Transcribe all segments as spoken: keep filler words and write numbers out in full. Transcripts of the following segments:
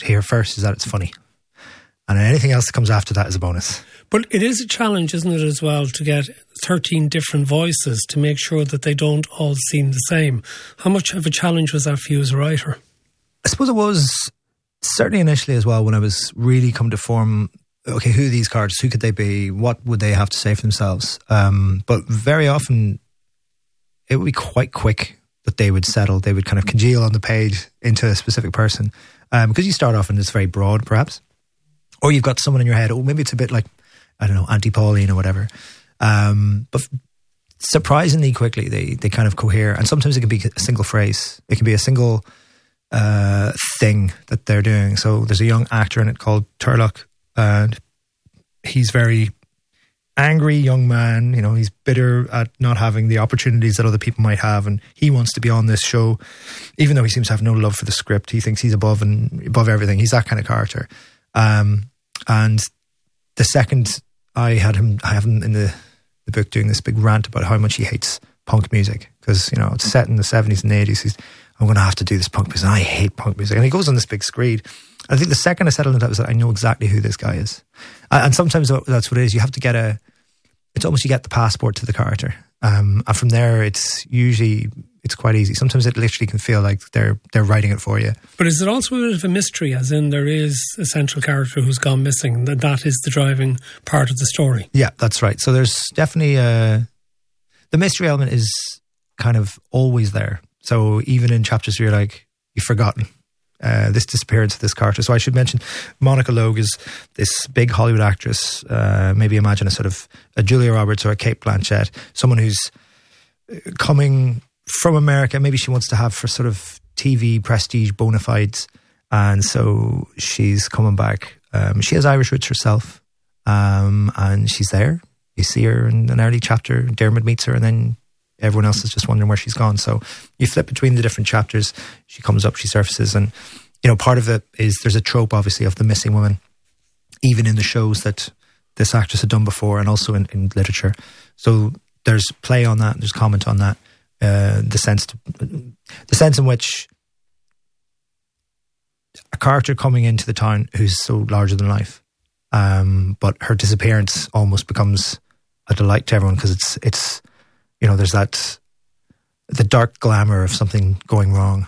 here first is that it's funny. And anything else that comes after that is a bonus. But it is a challenge, isn't it, as well, to get thirteen different voices to make sure that they don't all seem the same. How much of a challenge was that for you as a writer? I suppose it was certainly initially as well, when I was really come to form, okay, who are these characters? Who could they be? What would they have to say for themselves? Um, but very often it would be quite quick that they would settle. They would kind of congeal on the page into a specific person. Um, because you start off and it's very broad, perhaps. Or you've got someone in your head, oh, maybe it's a bit like, I don't know, Auntie Pauline or whatever. Um, but surprisingly quickly, they, they kind of cohere. And sometimes it can be a single phrase. It can be a single uh, thing that they're doing. So there's a young actor in it called Turlock. And he's very angry young man. You know, he's bitter at not having the opportunities that other people might have. And he wants to be on this show, even though he seems to have no love for the script. He thinks he's above and above everything. He's that kind of character. Um, and the second I had him, I have him in the, the book doing this big rant about how much he hates punk music, because, you know, it's set in the seventies and eighties. He's, I'm going to have to do this punk music. And I hate punk music. And he goes on this big screed. I think the second I settled into that was that I know exactly who this guy is. And, and sometimes that's what it is. You have to get a, it's almost you get the passport to the character. Um, and from there, it's usually, it's quite easy. Sometimes it literally can feel like they're they're writing it for you. But is it also a bit of a mystery, as in there is a central character who's gone missing, that that is the driving part of the story? Yeah, that's right. So there's definitely a, the mystery element is kind of always there. So even in chapters where you're like, you've forgotten uh, this disappearance of this character. So I should mention Monica Logue is this big Hollywood actress. Uh, maybe imagine a sort of a Julia Roberts or a Cate Blanchett, someone who's coming from America. Maybe she wants to have for sort of T V prestige bona fides, and so she's coming back. Um, she has Irish roots herself, um, and she's there. You see her in an early chapter. Dermot meets her, and then everyone else is just wondering where she's gone. So you flip between the different chapters. She comes up, she surfaces, and you know, part of it is there's a trope, obviously, of the missing woman, even in the shows that this actress had done before, and also in, in literature. So there's play on that. There's comment on that. Uh, the sense, to, the sense in which a character coming into the town who's so larger than life, um, but her disappearance almost becomes a delight to everyone, because it's it's you know, there's that the dark glamour of something going wrong,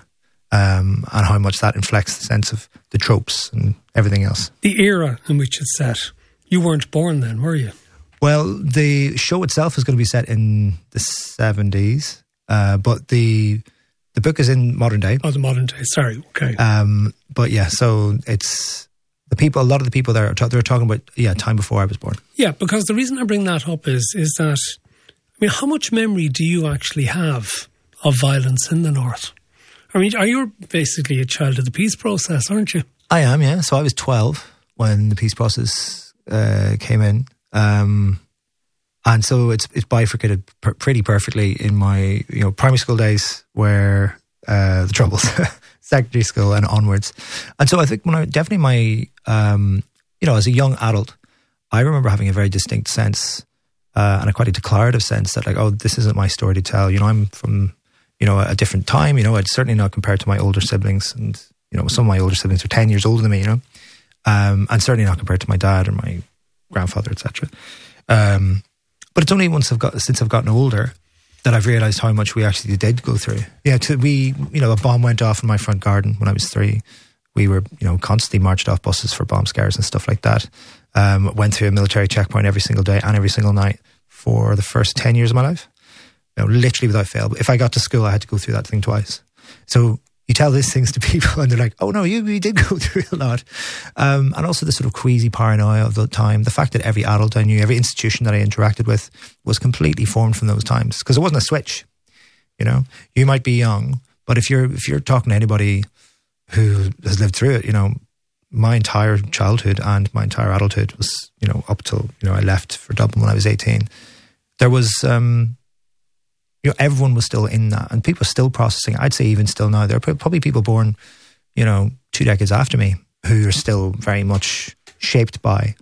um, and how much that inflects the sense of the tropes and everything else. The era in which it's set. You weren't born then, were you? Well, the show itself is going to be set in the seventies. Uh, but the the book is in modern day. Oh, the modern day. Sorry. Okay. Um, but yeah, so it's the people. A lot of the people there are ta- they're talking about yeah time before I was born. Yeah, because the reason I bring that up is is that I mean, how much memory do you actually have of violence in the North? I mean, are you basically a child of the peace process, aren't you? I am. Yeah. So I was twelve when the peace process uh, came in. Um, And so it's it's bifurcated per- pretty perfectly in my you know primary school days, where uh, the troubles, secondary school and onwards. And so I think when I definitely my um, you know as a young adult, I remember having a very distinct sense uh, and a quite a declarative sense that like, oh, this isn't my story to tell. You know, I'm from you know a different time. You know, I'd certainly not compared to my older siblings, and you know some of my older siblings are ten years older than me. You know, um, and certainly not compared to my dad or my grandfather, et cetera. Um, But it's only once I've got since I've gotten older that I've realised how much we actually did go through. Yeah, to, we you know a bomb went off in my front garden when I was three. We were you know constantly marched off buses for bomb scares and stuff like that. Um, went through a military checkpoint every single day and every single night for the first ten years of my life. You know, literally without fail. But if I got to school, I had to go through that thing twice. So you tell these things to people and they're like, oh no, you, you did go through a lot. Um, and also the sort of queasy paranoia of the time. The fact that every adult I knew, every institution that I interacted with was completely formed from those times. Because it wasn't a switch, you know. You might be young, but if you're if you're talking to anybody who has lived through it, you know, my entire childhood and my entire adulthood was, you know, up till, you know, I left for Dublin when I was eighteen. There was... Um, You know, everyone was still in that, and people are still processing. I'd say even still now, there are probably people born, you know, two decades after me who are still very much shaped by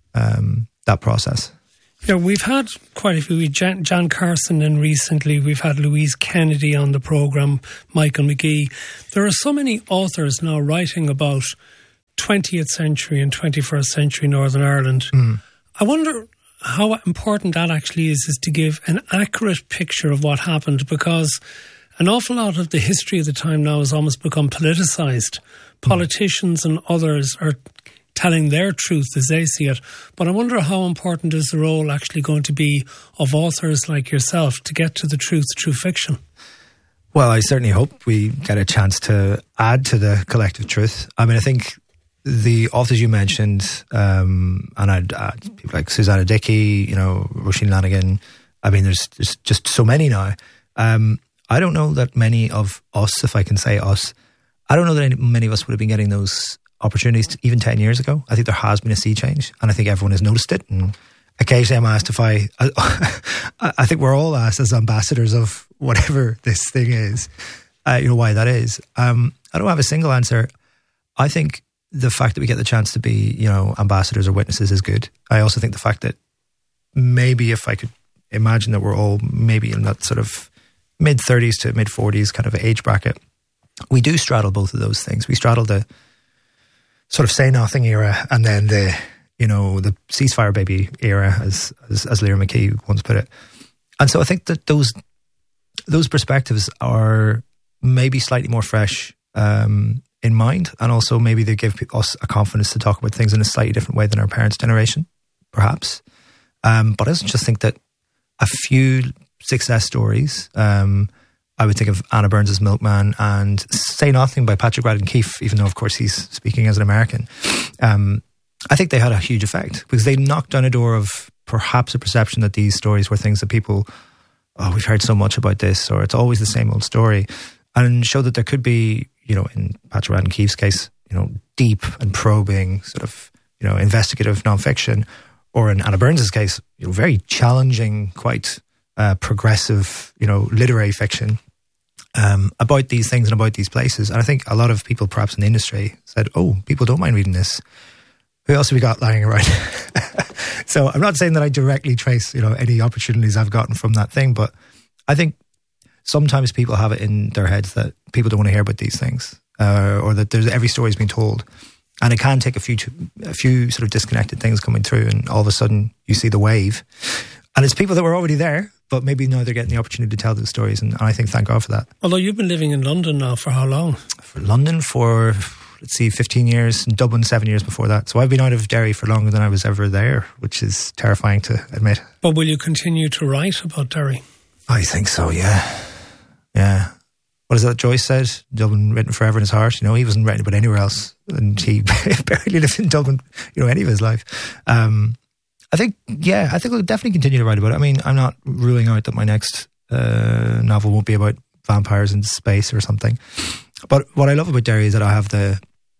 um, that process. Yeah, we've had quite a few. Jan, Jan Carson, and recently we've had Louise Kennedy on the programme, Michael McGee. There are so many authors now writing about twentieth century and twenty-first century Northern Ireland. Mm. I wonder how important that actually is, is to give an accurate picture of what happened, because an awful lot of the history of the time now has almost become politicised. Politicians mm. and others are telling their truth as they see it. But I wonder how important is the role actually going to be of authors like yourself to get to the truth through fiction? Well, I certainly hope we get a chance to add to the collective truth. I mean, I think the authors you mentioned, um, and I'd add people like Susanna Dickey, you know, Roisin Lanigan. I mean, there's, there's just so many now. Um, I don't know that many of us, if I can say us, I don't know that any, many of us would have been getting those opportunities to, even ten years ago. I think there has been a sea change, and I think everyone has noticed it. And occasionally I'm asked if I, I, I think we're all asked as ambassadors of whatever this thing is, uh, you know, why that is. Um, I don't have a single answer. I think the fact that we get the chance to be, you know, ambassadors or witnesses is good. I also think the fact that maybe if I could imagine that we're all maybe in that sort of mid thirties to mid forties kind of age bracket, we do straddle both of those things. We straddle the sort of say nothing era, and then the, you know, the ceasefire baby era, as as, as Lyra McKee once put it. And so I think that those those perspectives are maybe slightly more fresh um, in mind, and also maybe they give us a confidence to talk about things in a slightly different way than our parents' generation, perhaps. Um, but I just think that a few success stories. Um, I would think of Anna Burns' Milkman and Say Nothing by Patrick Radden Keefe, even though, of course, he's speaking as an American. Um, I think they had a huge effect because they knocked down a door of perhaps a perception that these stories were things that people, oh, we've heard so much about this, or it's always the same old story, and showed that there could be, you know, in Patrick Radden Keefe's case, you know, deep and probing sort of, you know, investigative nonfiction, or in Anna Burns' case, you know, very challenging, quite uh, progressive, you know, literary fiction. Um, about these things and about these places. And I think a lot of people perhaps in the industry said, oh, people don't mind reading this. Who else have we got lying around? So I'm not saying that I directly trace, you know, any opportunities I've gotten from that thing, but I think sometimes people have it in their heads that people don't want to hear about these things, uh, or that there's every story's been told. And it can take a few, a few sort of disconnected things coming through, and all of a sudden you see the wave. And it's people that were already there, but maybe now they're getting the opportunity to tell those stories, and I think thank God for that. Although you've been living in London now for how long? For London for, let's see, fifteen years, and Dublin seven years before that. So I've been out of Derry for longer than I was ever there, which is terrifying to admit. But will you continue to write about Derry? I think so, yeah. Yeah. What is that Joyce said? Dublin written forever in his heart. You know, he wasn't writing about anywhere else, and he barely lived in Dublin, you know, any of his life. Um I think, yeah, I think we'll definitely continue to write about it. I mean, I'm not ruling out that my next uh, novel won't be about vampires in space or something. But what I love about Derry is that I have the,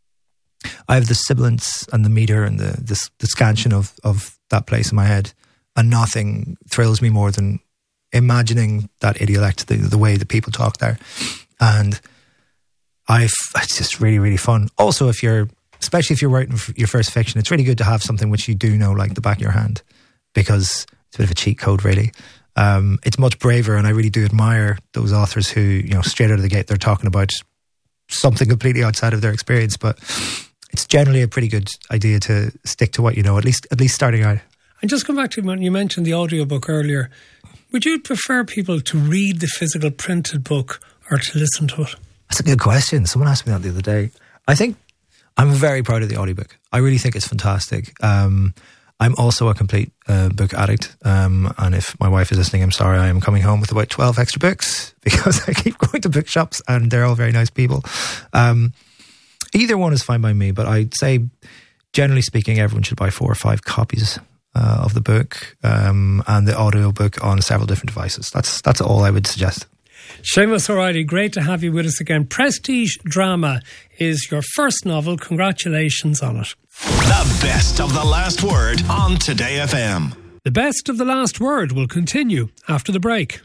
I have the sibilance and the meter and the the, the scansion of of that place in my head, and nothing thrills me more than imagining that idiolect, the the way that people talk there, and I, it's just really really fun. Also, if you're especially if you're writing your first fiction, it's really good to have something which you do know like the back of your hand, because it's a bit of a cheat code, really. Um, it's much braver, and I really do admire those authors who, you know, straight out of the gate, they're talking about something completely outside of their experience. But it's generally a pretty good idea to stick to what you know, at least at least starting out. And just come back to when you mentioned the audiobook earlier. Would you prefer people to read the physical printed book or to listen to it? That's a good question. Someone asked me that the other day. I think I'm very proud of the audiobook. I really think it's fantastic. Um, I'm also a complete uh, book addict. Um, and if my wife is listening, I'm sorry, I am coming home with about twelve extra books because I keep going to bookshops and they're all very nice people. Um, either one is fine by me, but I'd say, generally speaking, everyone should buy four or five copies uh, of the book um, and the audiobook on several different devices. That's, that's all I would suggest. Seamus O'Reilly, great to have you with us again. Prestige Drama is your first novel. Congratulations on it. The best of the last word on Today F M. The best of the last word will continue after the break.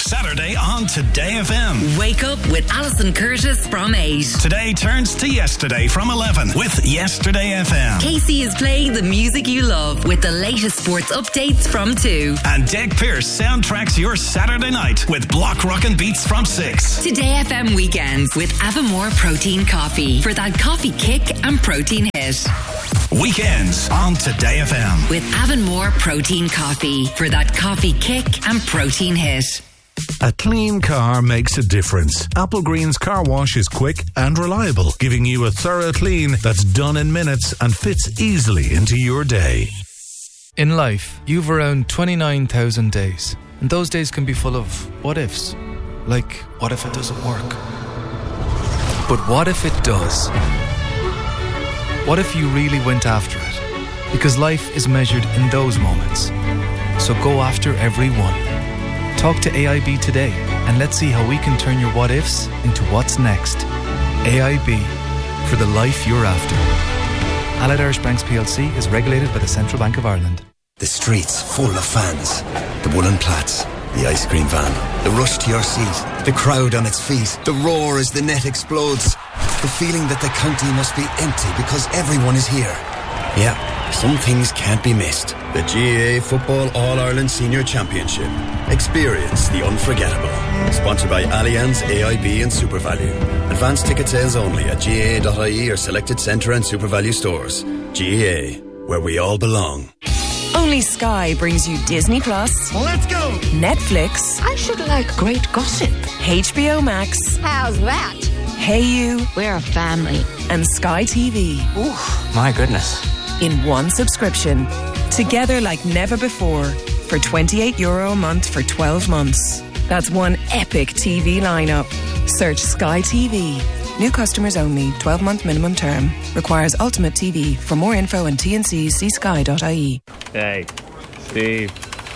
Saturday on Today F M. Wake up with Alison Curtis from eight. Today turns to yesterday from eleven with Yesterday F M. Casey is playing the music you love with the latest sports updates from two. And Deg Pierce soundtracks your Saturday night with Block Rockin' Beats from six. Today F M weekends with Avamore Protein Coffee for that coffee kick and protein hit. Weekends on Today F M. With Avamore Protein Coffee for that coffee kick and protein hit. A clean car makes a difference. Applegreen's car wash is quick and reliable, giving you a thorough clean that's done in minutes and fits easily into your day. In life, you've around twenty-nine thousand days, and those days can be full of what ifs. Like, what if it doesn't work? But what if it does? What if you really went after it? Because life is measured in those moments. So go after every one. Talk to A I B today and let's see how we can turn your what ifs into what's next. A I B, for the life you're after. Allied Irish Banks P L C is regulated by the Central Bank of Ireland. The streets full of fans. The woolen plats. The ice cream van. The rush to your seat. The crowd on its feet. The roar as the net explodes. The feeling that the county must be empty because everyone is here. Yeah, some things can't be missed. The G A A Football All-Ireland Senior Championship. Experience the unforgettable. Sponsored by Allianz, A I B and SuperValu. Advanced ticket sales only at G A A dot I E or selected Centre and SuperValu stores. G A A, where we all belong. Only Sky brings you Disney Plus. Let's go! Netflix. I should like great gossip. H B O Max. How's that? Hey You. We're a family. And Sky T V. Ooh. My goodness. In one subscription. Together like never before. For twenty-eight euro a month for twelve months. That's one epic T V lineup. Search Sky T V. New customers only. twelve-month minimum term. Requires Ultimate T V. For more info and T N Cs, see sky dot I E. Hey, Steve.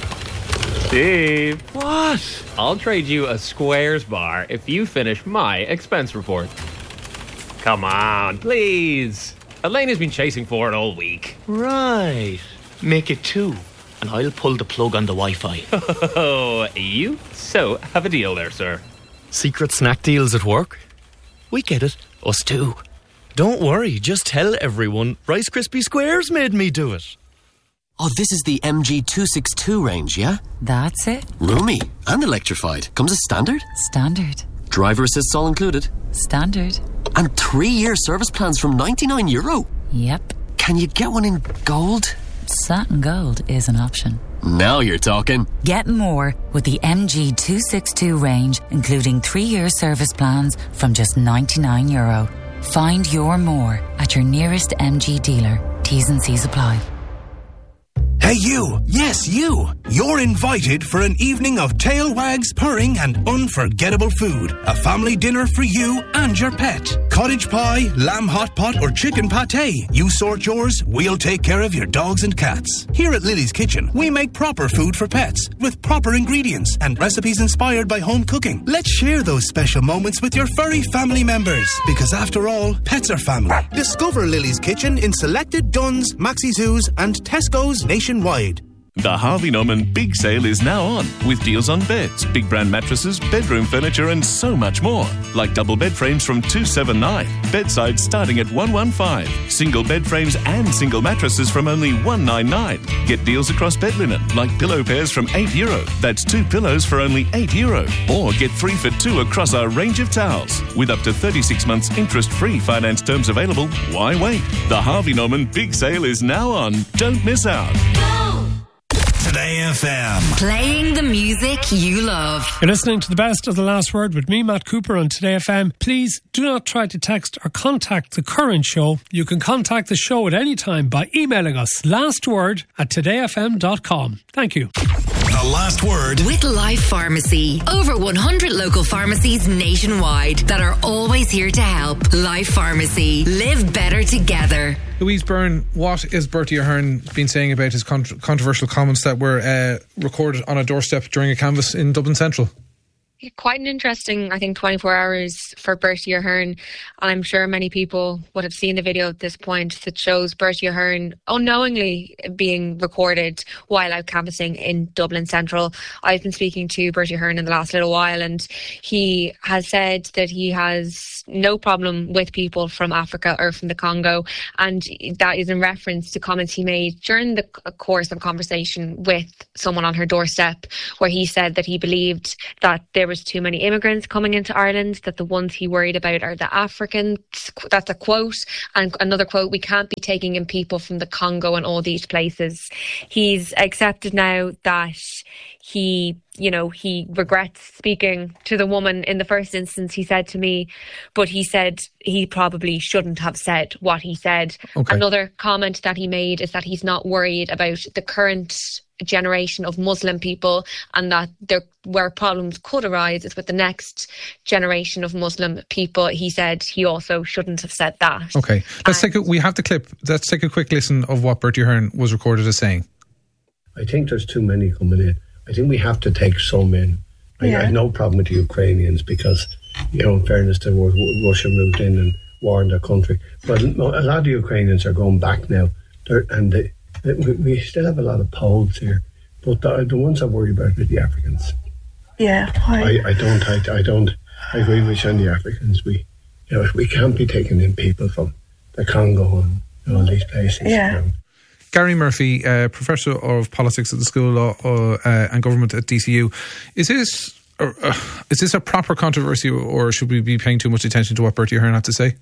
Steve. What? I'll trade you a Squares bar if you finish my expense report. Come on, please. Elaine has been chasing for it all week. Right. Make it two, and I'll pull the plug on the Wi-Fi. Oh, you so have a deal there, sir. Secret snack deals at work? We get it. Us too. Don't worry, just tell everyone Rice Krispie Squares made me do it. Oh, this is the M G two sixty-two range, yeah? That's it. Roomy and electrified. Comes as standard? Standard. Driver assist's all included? Standard. And three-year service plans from ninety-nine euro? Yep. Can you get one in gold? Satin gold is an option. Now you're talking. Get more with the M G two sixty-two range, including three-year service plans from just ninety-nine euro. Find your more at your nearest M G dealer. T's and C's apply. Hey you, yes you, you're invited for an evening of tail wags, purring and unforgettable food. A family dinner for you and your pet. Cottage pie, lamb hot pot or chicken pate. You sort yours, we'll take care of your dogs and cats. Here at Lily's Kitchen, we make proper food for pets with proper ingredients and recipes inspired by home cooking. Let's share those special moments with your furry family members because after all, pets are family. Discover Lily's Kitchen in selected Dunnes, Maxi Zoos and Tesco's nationwide. The Harvey Norman Big Sale is now on, with deals on beds, big brand mattresses, bedroom furniture and so much more. Like double bed frames from two seventy-nine, bedsides starting at one fifteen, single bed frames and single mattresses from only one ninety-nine. Get deals across bed linen, like pillow pairs from eight euro. That's two pillows for only eight euro. Or get three for two across our range of towels. With up to thirty-six months interest-free finance terms available, why wait? The Harvey Norman Big Sale is now on. Don't miss out. Today F M. Playing the music you love. You're listening to the best of the last word with me, Matt Cooper, on Today F M. Please do not try to text or contact the current show. You can contact the show at any time by emailing us lastword at today f m dot com. Thank you. The last word with Life Pharmacy. Over one hundred local pharmacies nationwide that are always here to help. Life Pharmacy. Live better together. Louise Byrne, what is Bertie Ahern been saying about his cont- controversial comments that were uh, recorded on a doorstep during a canvass in Dublin Central? Quite an interesting, I think, twenty-four hours for Bertie Ahern. And I'm sure many people would have seen the video at this point that shows Bertie Ahern unknowingly being recorded while out canvassing in Dublin Central. I've been speaking to Bertie Ahern in the last little while, and he has said that he has no problem with people from Africa or from the Congo. And that is in reference to comments he made during the course of a conversation with someone on her doorstep, where he said that he believed that there was too many immigrants coming into Ireland, that the ones he worried about are the Africans. That's a quote. And another quote, we can't be taking in people from the Congo and all these places. He's accepted now that he, you know, he regrets speaking to the woman in the first instance, he said to me, but he said he probably shouldn't have said what he said. Okay. Another comment that he made is that he's not worried about the current generation of Muslim people, and that there where problems could arise is with the next generation of Muslim people. He said he also shouldn't have said that. Okay, let's and take a, we have the clip. Let's take a quick listen of what Bertie Ahern was recorded as saying. I think there's too many coming in. I think we have to take some in. I, yeah. I have no problem with the Ukrainians because, you know, in fairness to what Russia moved in and war in their country. But a lot of the Ukrainians are going back now. They're, and they, they, we still have a lot of Poles here. But the, the ones I worry about are the Africans. Yeah. I, I don't, I, I don't, I agree with you on the Africans. We, you know, we can't be taking in people from the Congo and you know, all these places. Yeah. You know. Gary Murphy, uh, Professor of Politics at the School of Law uh, uh, and Government at D C U. Is this uh, uh, is this a proper controversy, or should we be paying too much attention to what Bertie Ahern had to say?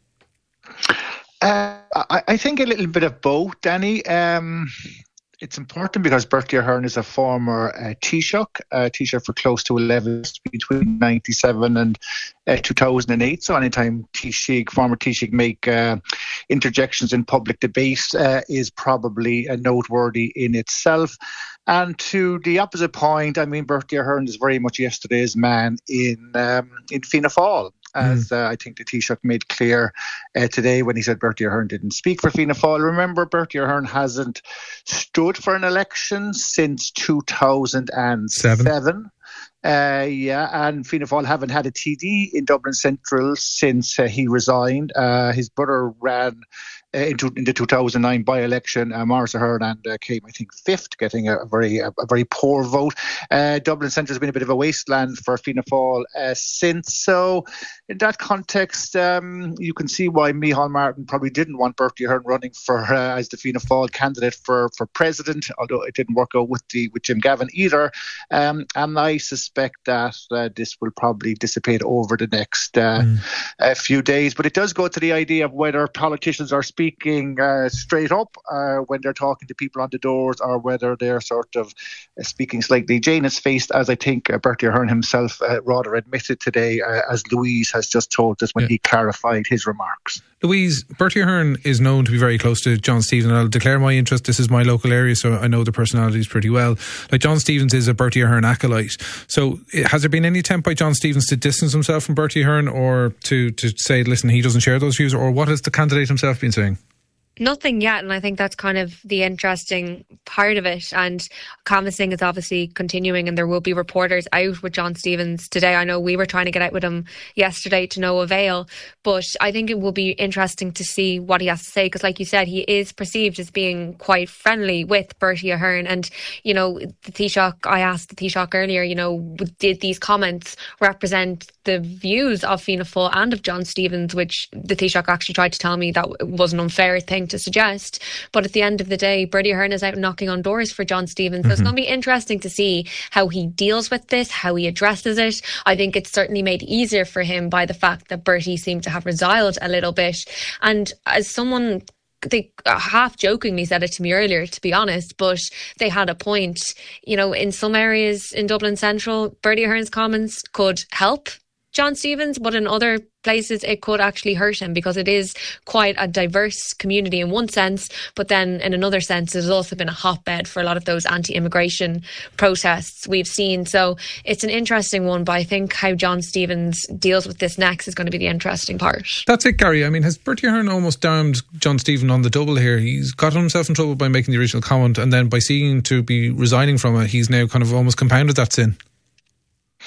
Uh, I, I think a little bit of both, Danny. Um, it's important because Bertie Ahern is a former uh, Taoiseach, uh, Taoiseach for close to eleven years between ninety-seven and uh, two thousand eight. So anytime Taoiseach, former Taoiseach make uh, interjections in public debate uh, is probably uh, noteworthy in itself. And to the opposite point, I mean, Bertie Ahern is very much yesterday's man in um, in Fianna Fáil. As mm. uh, I think the Taoiseach made clear uh, today when he said Bertie Ahern didn't speak for Fianna Fáil. Remember, Bertie Ahern hasn't stood for an election since two thousand seven. Seven. Uh, yeah, and Fianna Fáil haven't had a T D in Dublin Central since uh, he resigned. Uh, his brother ran uh, into in the two thousand nine by-election. Uh, Maurice Ahern and uh, came, I think, fifth, getting a, a very a, a very poor vote. Uh, Dublin Central has been a bit of a wasteland for Fianna Fáil uh, since. So, in that context, um, you can see why Micheál Martin probably didn't want Bertie Ahern running for uh, as the Fianna Fáil candidate for, for president, although it didn't work out with the with Jim Gavin either. Um, and I suspect that uh, this will probably dissipate over the next uh, mm. uh, few days. But it does go to the idea of whether politicians are speaking uh, straight up uh, when they're talking to people on the doors, or whether they're sort of uh, speaking slightly Janus-faced, as I think uh, Bertie Ahern himself uh, rather admitted today, uh, as Louise has just told us when yeah. he clarified his remarks. Louise, Bertie Ahern is known to be very close to John Stevens. I'll declare my interest. This is my local area, so I know the personalities pretty well. Like, John Stevens is a Bertie Ahern acolyte. So has there been any attempt by John Stevens to distance himself from Bertie Ahern, or to, to say, listen, he doesn't share those views? Or what has the candidate himself been saying? Nothing yet, and I think that's kind of the interesting part of it. And canvassing is obviously continuing, and there will be reporters out with John Stevens today. I know we were trying to get out with him yesterday to no avail, but I think it will be interesting to see what he has to say, because like you said, he is perceived as being quite friendly with Bertie Ahern. And, you know, the Taoiseach, I asked the Taoiseach earlier, you know, did these comments represent the views of Fianna Fáil and of John Stevens, which the Taoiseach actually tried to tell me that was an unfair thing to suggest. But at the end of the day, Bertie Ahern is out knocking on doors for John Stevens. So mm-hmm. it's going to be interesting to see how he deals with this, how he addresses it. I think it's certainly made easier for him by the fact that Bertie seemed to have resigned a little bit. And as someone, they half jokingly said it to me earlier, to be honest, but they had a point. You know, in some areas in Dublin Central, Bertie Ahern's comments could help John Stevens, but in other places it could actually hurt him, because it is quite a diverse community in one sense, but then in another sense it has also been a hotbed for a lot of those anti-immigration protests we've seen. So it's an interesting one, but I think how John Stevens deals with this next is going to be the interesting part. That's it, Gary. I mean, has Bertie Ahern almost damned John Stevens on the double here? He's got himself in trouble by making the original comment, and then by seeking to be resigning from it, he's now kind of almost compounded that sin.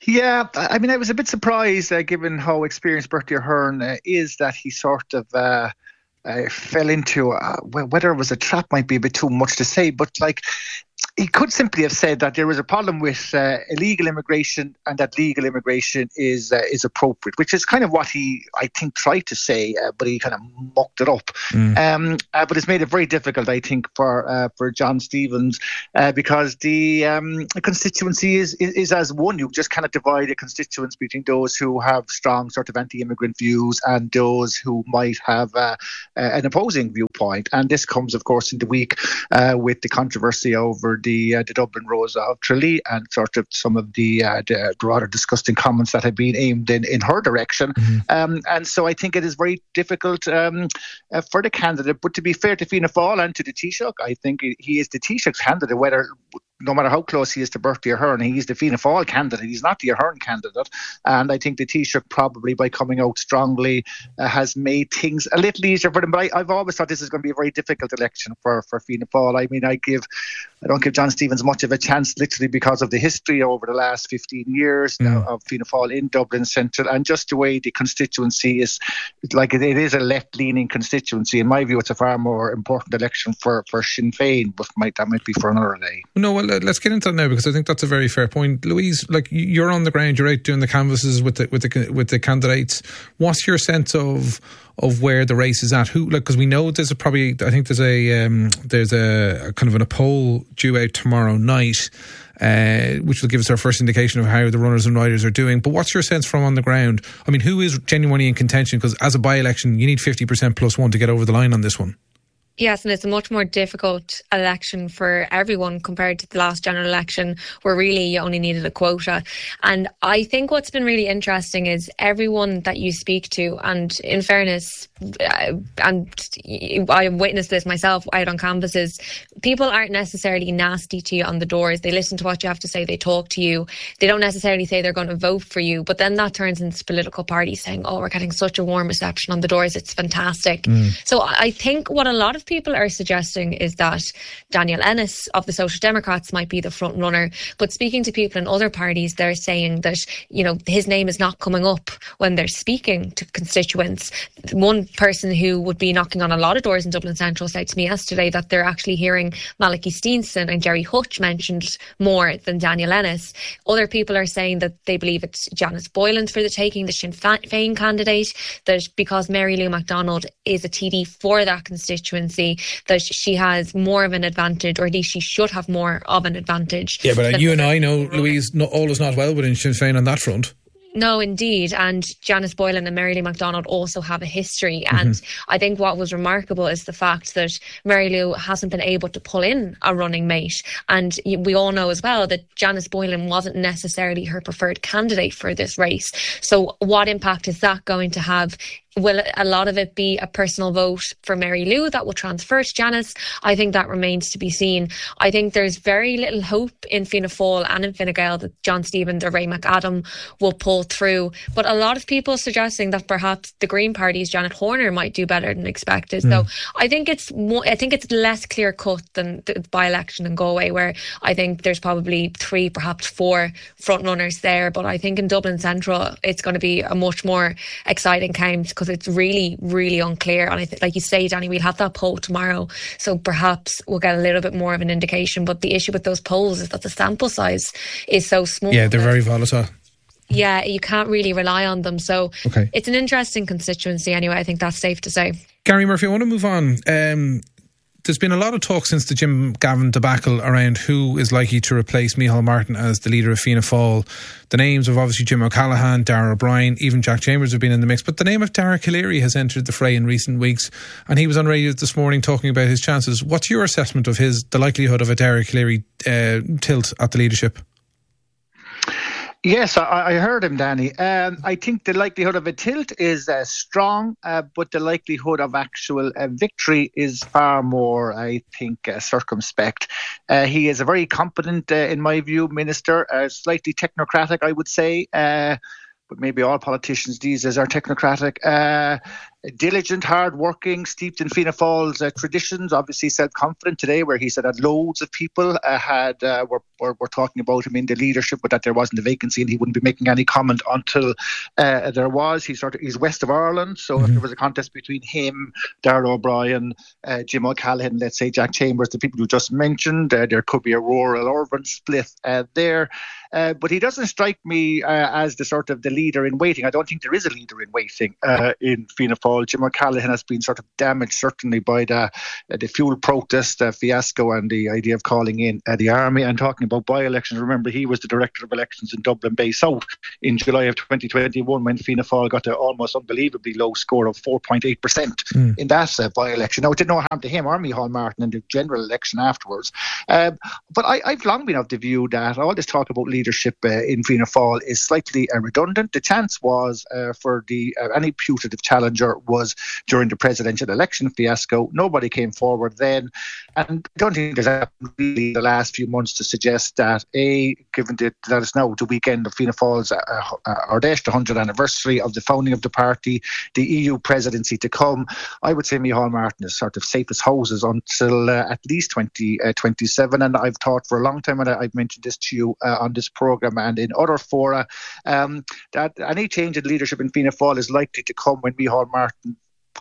Yeah, I mean, I was a bit surprised, uh, given how experienced Bertie Ahern uh, is, that he sort of uh, uh, fell into, uh, whether it was a trap might be a bit too much to say, but like, he could simply have said that there was a problem with uh, illegal immigration and that legal immigration is uh, is appropriate, which is kind of what he, I think, tried to say, uh, but he kind of mucked it up. Mm. Um, uh, but it's made it very difficult, I think, for uh, for John Stevens uh, because the um, constituency is, is is as one. You just cannot divide a constituency between those who have strong sort of anti-immigrant views and those who might have uh, uh, an opposing viewpoint. And this comes, of course, in the week uh, with the controversy over the The, uh, the Dublin Rosa of Tralee and sort of some of the, uh, the rather disgusting comments that have been aimed in, in her direction. Mm-hmm. Um, and so I think it is very difficult um, uh, for the candidate. But to be fair to Fianna Fáil and to the Taoiseach, I think he is the Taoiseach's candidate, whether no matter how close he is to Bertie Ahern, he's the Fianna Fáil candidate. He's not the Ahern candidate. And I think the Taoiseach probably, by coming out strongly, uh, has made things a little easier for them. But I, I've always thought this is going to be a very difficult election for, for Fianna Fáil. I mean, I give, I don't give John Stevens much of a chance, literally because of the history over the last fifteen years mm. uh, of Fianna Fáil in Dublin Central, and just the way the constituency is, like it, it is a left-leaning constituency. In my view, it's a far more important election for, for Sinn Féin, but might, that might be for another day. No, well, let's get into that now, because I think that's a very fair point. Louise, like, you're on the ground, you're out doing the canvases with the with the with the candidates. What's your sense of of where the race is at? Who, like, because we know there's a probably, I think there's a um, there's a, a kind of a poll due out tomorrow night, uh, which will give us our first indication of how the runners and riders are doing. But what's your sense from on the ground? I mean, who is genuinely in contention? Because as a by-election, you need fifty percent plus one to get over the line on this one. Yes, and it's a much more difficult election for everyone compared to the last general election, where really you only needed a quota. And I think what's been really interesting is everyone that you speak to, and in fairness, uh, and I witnessed this myself out on canvases, people aren't necessarily nasty to you on the doors. They listen to what you have to say, they talk to you. They don't necessarily say they're going to vote for you, but then that turns into political parties saying, oh, we're getting such a warm reception on the doors, it's fantastic. Mm. So I think what a lot of people are suggesting is that Daniel Ennis of the Social Democrats might be the front runner, but speaking to people in other parties, they're saying that, you know, his name is not coming up when they're speaking to constituents. One person who would be knocking on a lot of doors in Dublin Central said to me yesterday that they're actually hearing Malachy Steenson and Jerry Hutch mentioned more than Daniel Ennis. Other people are saying that they believe it's Janice Boylan for the taking, the Sinn Féin candidate, that because Mary Lou McDonald is a T D for that constituency, that she has more of an advantage, or at least she should have more of an advantage. Yeah, but you and I know, Louise, not, all is not well within Sinn Féin on that front. No, indeed. And Janice Boylan and Mary Lou McDonald also have a history. And mm-hmm. I think what was remarkable is the fact that Mary Lou hasn't been able to pull in a running mate. And we all know as well that Janice Boylan wasn't necessarily her preferred candidate for this race. So what impact is that going to have? Will a lot of it be a personal vote for Mary Lou that will transfer to Janice? I think that remains to be seen. I think there's very little hope in Fianna Fáil and in Fine Gael that John Stevens or Ray McAdam will pull through. But a lot of people suggesting that perhaps the Green Party's Janet Horner might do better than expected. Mm. So I think it's more, I think it's less clear cut than the by-election in Galway, where I think there's probably three, perhaps four front runners there. But I think in Dublin Central, it's going to be a much more exciting count, because it's really, really unclear. And I th- like you say, Danny, we'll have that poll tomorrow, so perhaps we'll get a little bit more of an indication. But the issue with those polls is that the sample size is so small. Yeah, they're very volatile. Yeah, you can't really rely on them. So okay. It's an interesting constituency anyway, I think that's safe to say. Gary Murphy, I want to move on. Um, there's been a lot of talk since the Jim Gavin debacle around who is likely to replace Micheál Martin as the leader of Fianna Fáil. The names of obviously Jim O'Callaghan, Darragh O'Brien, even Jack Chambers have been in the mix, but the name of Dara Calleary has entered the fray in recent weeks, and he was on radio this morning talking about his chances. What's your assessment of his the likelihood of a Dara Calleary uh, tilt at the leadership? Yes, I, I heard him, Danny. Um, I think the likelihood of a tilt is uh, strong, uh, but the likelihood of actual uh, victory is far more, I think, uh, circumspect. Uh, he is a very competent, uh, in my view, minister, uh, slightly technocratic, I would say. Uh, but maybe all politicians these days are technocratic. Uh, diligent, hard-working, steeped in Fianna Fáil's uh, traditions, obviously self-confident today, where he said that loads of people uh, had uh, were, were, were talking about him in the leadership, but that there wasn't a vacancy and he wouldn't be making any comment until uh, there was. He's, sort of, he's west of Ireland, so mm-hmm. if there was a contest between him, Darrell O'Brien, uh, Jim O'Callaghan, let's say Jack Chambers, the people you just mentioned, uh, there could be a rural-urban split uh, there. Uh, but he doesn't strike me uh, as the sort of the leader in waiting. I don't think there is a leader in waiting uh, in Fianna Fáil. Jim O'Callaghan has been sort of damaged, certainly, by the uh, the fuel protest uh, fiasco and the idea of calling in uh, the army. And talking about by-elections, remember, he was the director of elections in Dublin Bay South in July of twenty twenty-one when Fianna Fáil got an almost unbelievably low score of four point eight percent mm. in that uh, by-election. Now, it did no harm to him or Micheál Martin in the general election afterwards. Um, but I, I've long been of the view that all this talk about leadership uh, in Fianna Fáil is slightly uh, redundant. The chance was uh, for the uh, any putative challenger was during the presidential election fiasco. Nobody came forward then, and I don't think there's really the last few months to suggest that a given that that is now the weekend of Fianna Fáil's uh, uh, Ardèche, the hundredth anniversary of the founding of the party, the E U presidency to come. I would say Micheál Martin is sort of safe as houses until uh, at least twenty twenty-seven, and I've thought for a long time, and I've mentioned this to you uh, on this programme and in other fora, um, that any change in leadership in Fianna Fáil is likely to come when Micheál Martin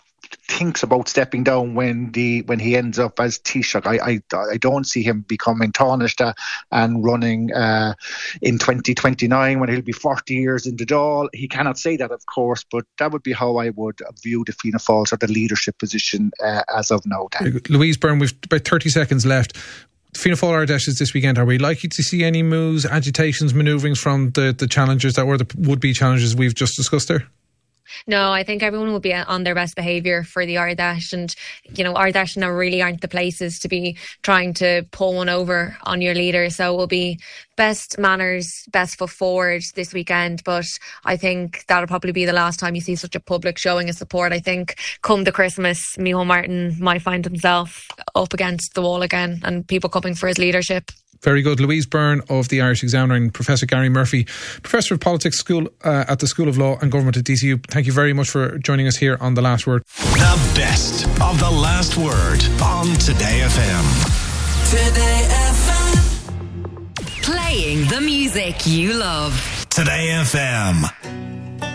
thinks about stepping down when the when he ends up as Taoiseach. I, I, I don't see him becoming Taoiseach and running uh, in twenty twenty-nine when he'll be forty years in the Dáil. He cannot say that, of course, but that would be how I would view the Fianna Fáil sort of leadership position uh, as of now. Louise Byrne, we've about thirty seconds left. Fianna Fáil Ardèche is this weekend. Are we likely to see any moves, agitations, manoeuvrings from the, the challengers that were the would-be challengers we've just discussed there? No, I think everyone will be on their best behaviour for the Ardèche, and you know, Ardèche now really aren't the places to be trying to pull one over on your leader, so it will be best manners, best foot forward this weekend. But I think that'll probably be the last time you see such a public showing of support. I think come the Christmas, Micheál Martin might find himself up against the wall again and people coming for his leadership. Very good. Louise Byrne of the Irish Examiner and Professor Gary Murphy, Professor of Politics School uh, at the School of Law and Government at D C U. Thank you very much for joining us here on The Last Word. The best of The Last Word on Today F M. Today F M. Playing the music you love. Today F M.